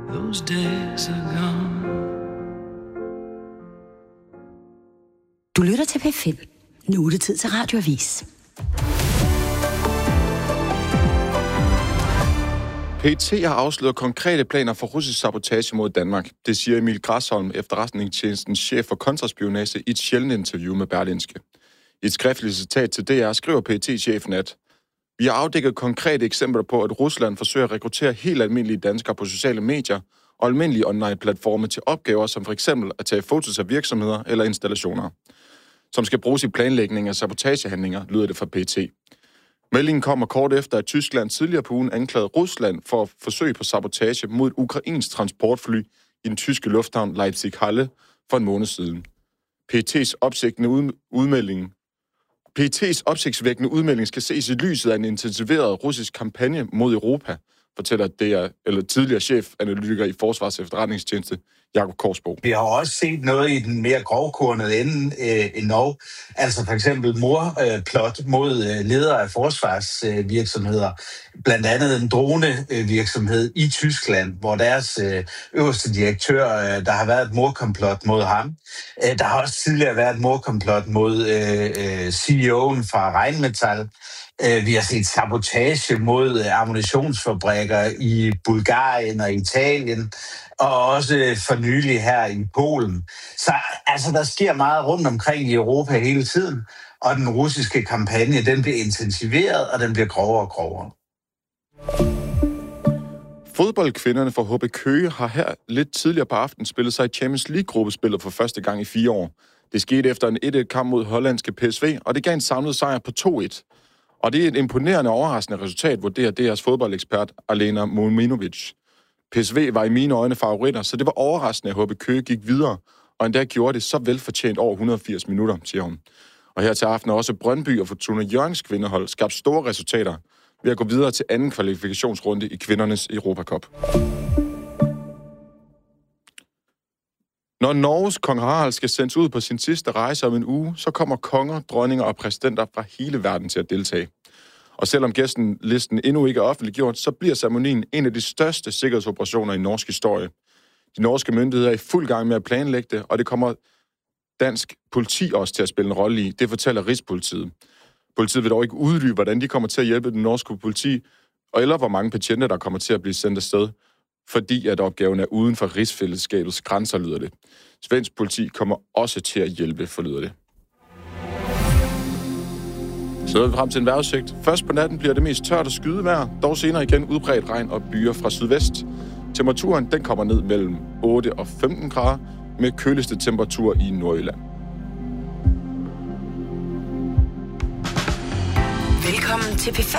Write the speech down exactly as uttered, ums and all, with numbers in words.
Those days are gone. Du lytter til P fem. Nu er det tid til Radioavis. P E T har afsløret konkrete planer for russisk sabotage mod Danmark. Det siger Emil Græsholm, efterretningstjenestens chef for kontraspionage, i et sjældent interview med Berlingske. I et skriftligt citat til D R skriver P E T-chefen, at vi har afdækket konkrete eksempler på, at Rusland forsøger at rekruttere helt almindelige danskere på sociale medier og almindelige online-platforme til opgaver, som for eksempel at tage fotos af virksomheder eller installationer, som skal bruges i planlægning af sabotagehandlinger, lyder det fra P E T. Meldingen kommer kort efter, at Tyskland tidligere på ugen anklagede Rusland for at forsøge på sabotage mod et ukrainsk transportfly i den tyske lufthavn Leipzig-Halle for en måned siden. P E T's opsigtende udmelding P E T's opsigtsvækkende udmelding skal ses i lyset af en intensiveret russisk kampagne mod Europa, fortæller D R, eller tidligere chefanalytiker i Forsvars Efterretningstjeneste, Jakob Korsbo. Vi har også set noget i den mere grovkornede ende øh, endnu. Altså for eksempel morplot øh, mod øh, ledere af forsvarsvirksomheder. Øh, blandt andet en dronevirksomhed i Tyskland, hvor deres øh, øverste direktør, øh, der har været et mordkomplot mod ham. Øh, der har også tidligere været et mordkomplot mod øh, C E O'en fra Rheinmetall. Vi har set sabotage mod ammunitionsfabrikker i Bulgarien og Italien, og også for nylig her i Polen. Så altså, der sker meget rundt omkring i Europa hele tiden, og den russiske kampagne, den bliver intensiveret, og den bliver grovere og grovere. Fodboldkvinderne fra H B Køge har her lidt tidligere på aftenen spillet sig i Champions League-gruppespillet for første gang i fire år. Det skete efter en et-et-kamp mod hollandske P S V, og det gav en samlet sejr på to et. Og det er et imponerende og overraskende resultat, vurderer D R's fodboldekspert Alena Mominovic. P S V var i mine øjne favoritter, så det var overraskende, at H B Køge gik videre, og endda gjorde det så velfortjent over et hundrede og firs minutter, siger hun. Og her til aften er også Brøndby og Fortuna Hjørrings kvindehold skabt store resultater ved at gå videre til anden kvalifikationsrunde i kvindernes Europacup. Når Norges kong Harald skal sendes ud på sin sidste rejse om en uge, så kommer konger, dronninger og præsidenter fra hele verden til at deltage. Og selvom gæstenlisten endnu ikke er offentliggjort, så bliver ceremonien en af de største sikkerhedsoperationer i norsk historie. De norske myndigheder er i fuld gang med at planlægge det, og det kommer dansk politi også til at spille en rolle i. Det fortæller Rigspolitiet. Politiet vil dog ikke uddybe, hvordan de kommer til at hjælpe den norske politi, og eller hvor mange betjente, der kommer til at blive sendt afsted, fordi at opgaven er uden for rigsfællesskabets grænser, lyder det. Svensk politi kommer også til at hjælpe, forlyder det. Så er vi frem til en vejrudsigt. Først på natten bliver det mest tørt og skyde vejr, dog senere igen udbredt regn og byer fra sydvest. Temperaturen den kommer ned mellem otte og femten grader med køligste temperatur i Nordjylland. Velkommen til P fem.